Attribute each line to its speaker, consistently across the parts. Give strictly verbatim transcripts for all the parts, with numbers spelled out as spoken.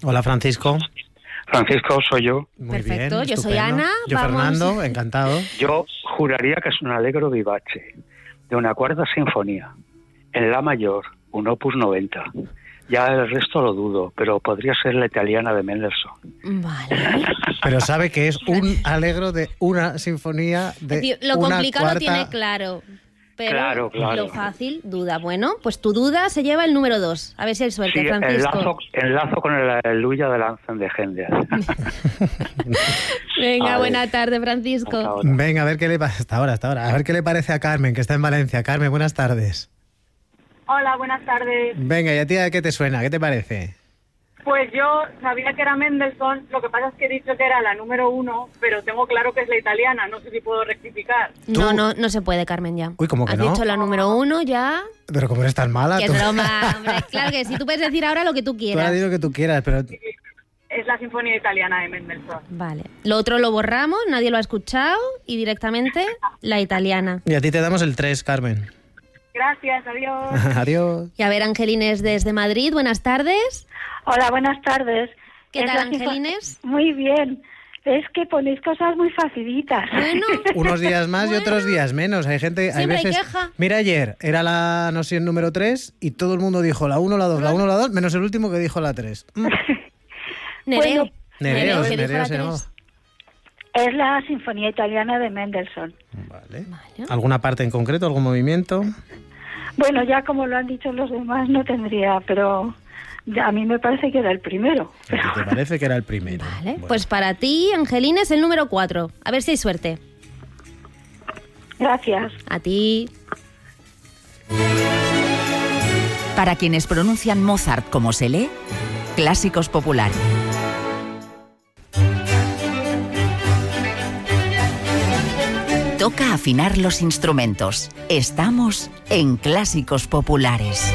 Speaker 1: Hola, Francisco.
Speaker 2: Francisco, soy yo.
Speaker 1: Muy
Speaker 3: Perfecto,
Speaker 1: bien,
Speaker 3: yo soy
Speaker 1: estupendo.
Speaker 3: Ana.
Speaker 1: Yo
Speaker 3: Vamos.
Speaker 1: Fernando, encantado.
Speaker 2: Yo juraría que es un Allegro vivace de una cuarta sinfonía en la mayor, un opus noventa. Ya el resto lo dudo, pero podría ser la italiana de Mendelssohn.
Speaker 3: Vale.
Speaker 1: Pero sabe que es un Allegro de una sinfonía de
Speaker 3: Tío, lo
Speaker 1: una
Speaker 3: complicado
Speaker 1: cuarta...
Speaker 3: lo tiene claro. Pero
Speaker 2: Claro, claro.
Speaker 3: lo fácil, duda. Bueno, pues tu duda se lleva el número dos. A ver si hay suerte,
Speaker 2: Sí,
Speaker 3: Francisco.
Speaker 2: enlazo, enlazo con el Aleluya de Lanzen de Händel.
Speaker 3: Venga,
Speaker 2: A
Speaker 3: buena
Speaker 2: ver.
Speaker 3: tarde, Francisco.
Speaker 2: Hasta ahora.
Speaker 1: Venga, a ver qué le pasa hasta ahora, hasta ahora. A ver qué le parece a Carmen, que está en Valencia. Carmen, buenas tardes.
Speaker 4: Hola, buenas tardes.
Speaker 1: Venga, ¿y a ti a qué te suena? ¿Qué te parece?
Speaker 4: Pues yo sabía que era Mendelssohn, lo que pasa es que he dicho que era la número uno, pero tengo claro que es la italiana, no sé si puedo rectificar.
Speaker 3: No,
Speaker 1: Tú-
Speaker 3: no, no se puede, Carmen, ya.
Speaker 1: Uy, ¿cómo que
Speaker 3: Has
Speaker 1: no?
Speaker 3: dicho la número uno ya.
Speaker 1: Pero como eres tan mala,
Speaker 3: Qué
Speaker 1: tú,
Speaker 3: broma, hombre. Claro que sí, tú puedes decir ahora lo que tú
Speaker 1: tú
Speaker 3: quieras.
Speaker 1: ahora di lo que tú quieras, pero...
Speaker 4: Es la sinfonía italiana de Mendelssohn.
Speaker 3: Vale. Lo otro lo borramos, nadie lo ha escuchado y directamente la italiana.
Speaker 1: Y a ti te damos el tres, Carmen.
Speaker 4: Gracias, adiós.
Speaker 1: Adiós.
Speaker 3: Y a ver, Angelines desde Madrid, buenas tardes.
Speaker 5: Hola, buenas tardes.
Speaker 3: ¿Qué
Speaker 5: Es
Speaker 3: tal,
Speaker 5: la sinfo-
Speaker 3: Angelines?
Speaker 5: Muy bien. Es que ponéis cosas muy facilitas.
Speaker 3: Bueno,
Speaker 1: Unos días más y
Speaker 3: Bueno.
Speaker 1: otros días menos. Hay gente, hay
Speaker 3: Siempre hay
Speaker 1: veces...
Speaker 3: queja.
Speaker 1: Mira, ayer era la, no sé, el número tres y todo el mundo dijo la uno, la dos, la uno, la dos, menos el último que dijo la tres. Mm.
Speaker 3: Nereo.
Speaker 1: Nereo,
Speaker 3: que dijo
Speaker 1: Nereo
Speaker 3: la
Speaker 1: se
Speaker 3: tres.
Speaker 1: llamaba.
Speaker 5: Es la sinfonía italiana de Mendelssohn.
Speaker 1: Vale.
Speaker 3: Vale.
Speaker 1: ¿Alguna parte en concreto, algún movimiento?
Speaker 5: Bueno, ya como lo han dicho los demás, no tendría, pero ya a mí me parece que era el primero.
Speaker 1: ¿A ti te parece que era el primero?
Speaker 3: Vale,
Speaker 1: Bueno.
Speaker 3: pues para ti, Angelines, el número cuatro. A ver si hay suerte.
Speaker 5: Gracias.
Speaker 3: A ti.
Speaker 6: Para quienes pronuncian Mozart como se lee, Clásicos Populares. Toca afinar los instrumentos. Estamos en Clásicos Populares.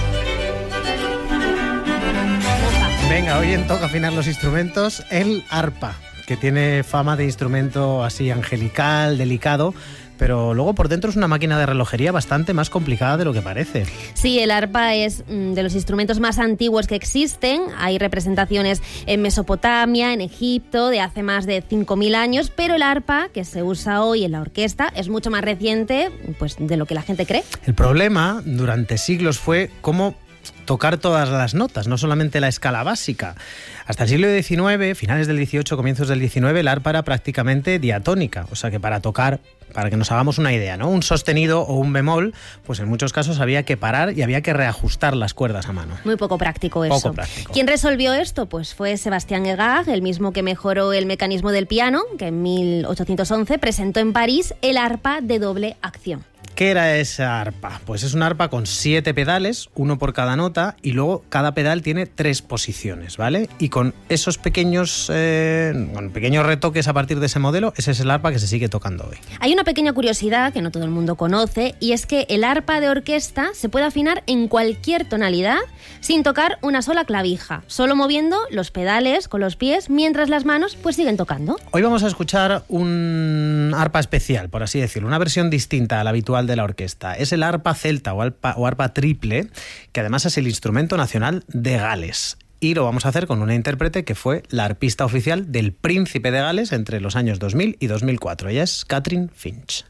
Speaker 1: Venga, hoy en Toca afinar los instrumentos, el arpa, que tiene fama de instrumento así angelical, delicado, pero luego por dentro es una máquina de relojería bastante más complicada de lo que parece.
Speaker 3: Sí, el arpa es mm, de los instrumentos más antiguos que existen. Hay representaciones en Mesopotamia, en Egipto, de hace más de cinco mil años, pero el arpa que se usa hoy en la orquesta es mucho más reciente, pues, de lo que la gente cree.
Speaker 1: El problema durante siglos fue cómo tocar todas las notas, no solamente la escala básica. Hasta el siglo diecinueve, finales del dieciocho, comienzos del diecinueve, el arpa era prácticamente diatónica, o sea que para tocar, para que nos hagamos una idea, ¿no? Un sostenido o un bemol, pues en muchos casos había que parar y había que reajustar las cuerdas a mano.
Speaker 3: Muy poco práctico eso.
Speaker 1: Poco práctico.
Speaker 3: ¿Quién resolvió esto? Pues fue Sebastián Egag, el mismo que mejoró el mecanismo del piano, que en mil ochocientos once presentó en París el arpa de doble acción.
Speaker 1: ¿Qué era esa arpa? Pues es una arpa con siete pedales, uno por cada nota, y luego cada pedal tiene tres posiciones, ¿vale? Y con esos pequeños, eh, con pequeños retoques a partir de ese modelo, ese es el arpa que se sigue tocando hoy.
Speaker 3: Hay una pequeña curiosidad que no todo el mundo conoce, y es que el arpa de orquesta se puede afinar en cualquier tonalidad sin tocar una sola clavija, solo moviendo los pedales con los pies mientras las manos pues siguen tocando.
Speaker 1: Hoy vamos a escuchar un arpa especial, por así decirlo, una versión distinta a la habitual de la orquesta. Es el arpa celta o arpa, o arpa triple, que además es el instrumento nacional de Gales. Y lo vamos a hacer con una intérprete que fue la arpista oficial del Príncipe de Gales entre los años dos mil y dos mil cuatro. Ella es Catherine Finch.